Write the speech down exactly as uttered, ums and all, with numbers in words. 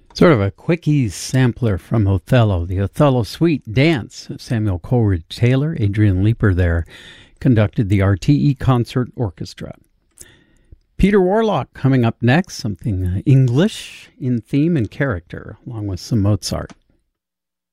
Sort of a quickie sampler from Othello, the Othello Suite Dance. Samuel Coleridge Taylor, Adrian Leeper there, conducted the R T E Concert Orchestra. Peter Warlock coming up next, something uh, English in theme and character, along with some Mozart.